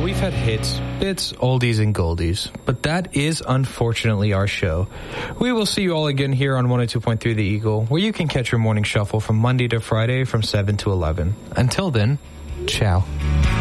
We've had hits, bits, oldies, and goldies, but that is unfortunately our show. We will see you all again here on 102.3 The Eagle, where you can catch your morning shuffle from Monday to Friday from 7 to 11. Until then, ciao.